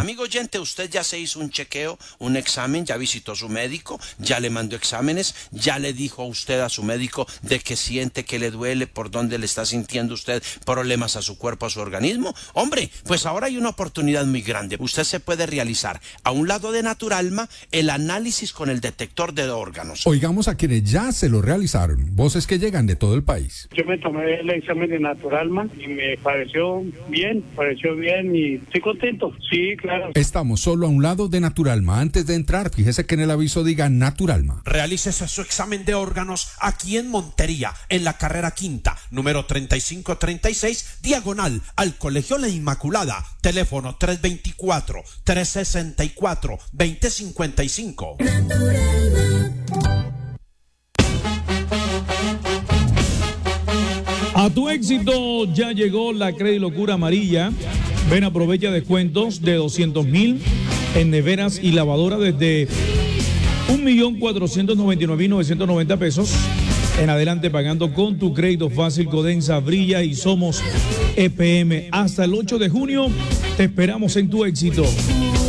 Amigo oyente, usted ya se hizo un chequeo, un examen, ya visitó a su médico, ya le mandó exámenes, ya le dijo a usted a su médico de que siente que le duele, por dónde le está sintiendo usted problemas a su cuerpo, a su organismo. Hombre, pues ahora hay una oportunidad muy grande. Usted se puede realizar a un lado de Naturalma el análisis con el detector de órganos. Oigamos a quienes ya se lo realizaron, voces que llegan de todo el país. Yo me tomé el examen de Naturalma y me pareció bien y estoy contento. Sí, claro. Estamos solo a un lado de Naturalma. Antes de entrar, fíjese que en el aviso diga Naturalma. Realícese su examen de órganos aquí en Montería, en la carrera quinta, número 3536, diagonal al Colegio La Inmaculada. Teléfono 324-364-2055. A tu éxito ya llegó la Credilocura amarilla. Ven, aprovecha descuentos de 200,000 en neveras y lavadoras desde 1.499.990 pesos en adelante, pagando con tu crédito fácil. Codensa, brilla y somos EPM. Hasta el 8 de junio te esperamos en tu éxito.